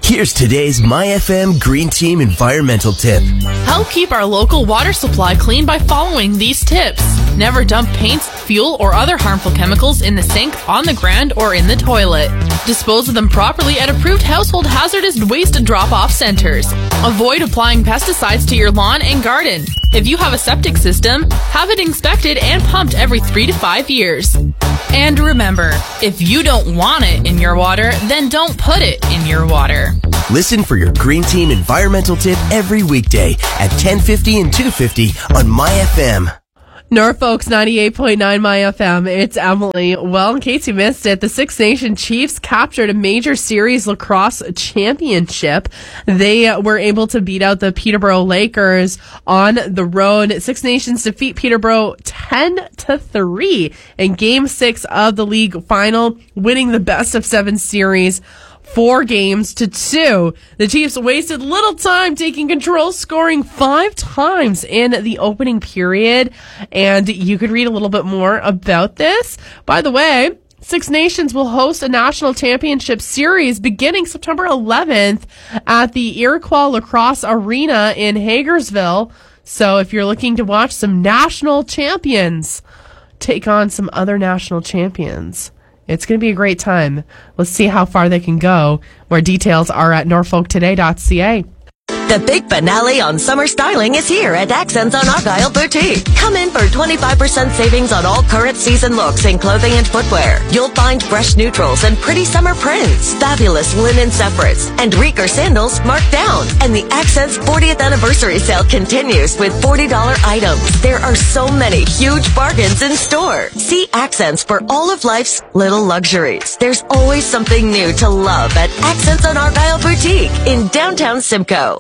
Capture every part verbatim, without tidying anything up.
Here's today's My F M Green Team environmental tip. Help keep our local water supply clean by following these tips. Never dump paints, fuel, or other harmful chemicals in the sink, on the ground, or in the toilet. Dispose of them properly at approved household hazardous waste drop-off centers. Avoid applying pesticides to your lawn and garden. If you have a septic system, have it inspected and pumped every three to five years. And remember, if you don't want it in your water, then don't put it in your water. Listen for your Green Team environmental tip every weekday at ten fifty and two fifty on My F M. Norfolk's ninety-eight point nine My F M. It's Emily. Well, in case you missed it, the Six Nations Chiefs captured a major series lacrosse championship. They uh, were able to beat out the Peterborough Lakers on the road. Six Nations defeat Peterborough ten to three in game six of the league final, winning the best of seven series. Four games to two. The Chiefs wasted little time taking control, scoring five times in the opening period. And you could read a little bit more about this. By the way, Six Nations will host a national championship series beginning September eleventh at the Iroquois Lacrosse Arena in Hagersville. So if you're looking to watch some national champions take on some other national champions, it's going to be a great time. Let's see how far they can go. More details are at norfolk today dot c a. The big finale on summer styling is here at Accents on Argyle Boutique. Come in for twenty-five percent savings on all current season looks in clothing and footwear. You'll find fresh neutrals and pretty summer prints, fabulous linen separates, and Rieger sandals marked down. And the Accents fortieth anniversary sale continues with forty dollars items. There are so many huge bargains in store. See Accents for all of life's little luxuries. There's always something new to love at Accents on Argyle Boutique in downtown Simcoe.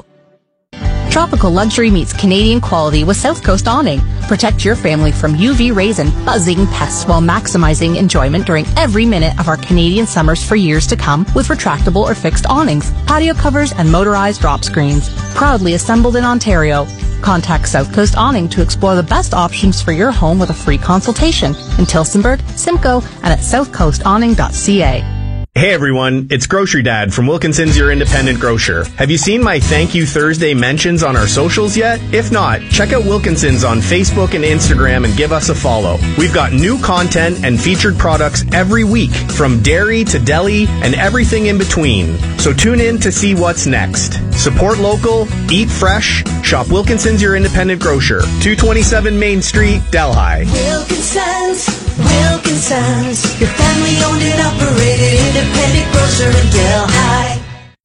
Tropical luxury meets Canadian quality with South Coast Awning. Protect your family from U V rays and buzzing pests while maximizing enjoyment during every minute of our Canadian summers for years to come with retractable or fixed awnings, patio covers, and motorized drop screens. Proudly assembled in Ontario. Contact South Coast Awning to explore the best options for your home with a free consultation in Tillsonburg, Simcoe, and at south coast awning dot c a. Hey everyone, it's Grocery Dad from Wilkinson's Your Independent Grocer. Have you seen my Thank You Thursday mentions on our socials yet? If not, check out Wilkinson's on Facebook and Instagram and give us a follow. We've got new content and featured products every week, from dairy to deli and everything in between. So tune in to see what's next. Support local, eat fresh, shop Wilkinson's Your Independent Grocer, two twenty-seven Main Street, Delhi. Wilkinson's, Wilkinson's, your family owned and operated independent grocer in Delhi.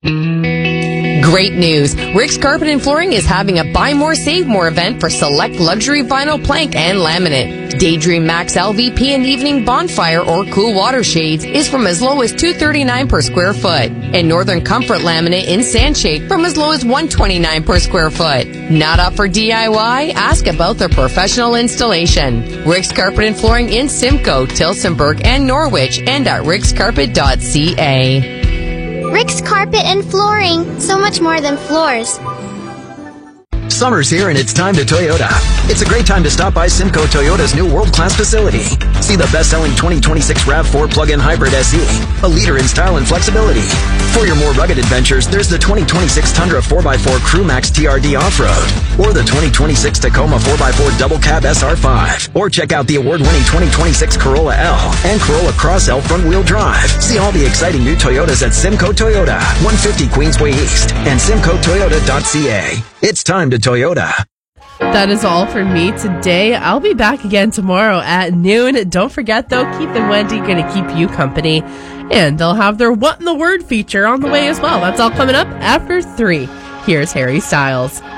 Great news! Rick's Carpet and Flooring is having a Buy More, Save More event for select luxury vinyl plank and laminate. Daydream Max L V P and Evening Bonfire or Cool Water Shades is from as low as two hundred thirty-nine dollars per square foot. And Northern Comfort Laminate in Sandshade from as low as one hundred twenty-nine dollars per square foot. Not up for D I Y? Ask about their professional installation. Rick's Carpet and Flooring in Simcoe, Tillsonburg, and Norwich, and at ricks carpet dot c a. Rick's Carpet and Flooring, so much more than floors. Summer's here and it's time to Toyota. It's a great time to stop by Simcoe Toyota's new world-class facility. See the best-selling twenty twenty-six RAV four plug-in hybrid S E, a leader in style and flexibility. For your more rugged adventures, there's the twenty twenty-six Tundra four by four Crew Max T R D Off-Road, or the twenty twenty-six Tacoma four by four Double Cab S R five. Or check out the award-winning twenty twenty-six Corolla L and Corolla Cross L front-wheel drive. See all the exciting new Toyotas at Simcoe Toyota, one fifty Queensway East, and simcoe toyota dot c a. It's time to Toyota. That is all for me today. I'll be back again tomorrow at noon. Don't forget, though, Keith and Wendy going to keep you company. And they'll have their What in the Word feature on the way as well. That's all coming up after three. Here's Harry Styles.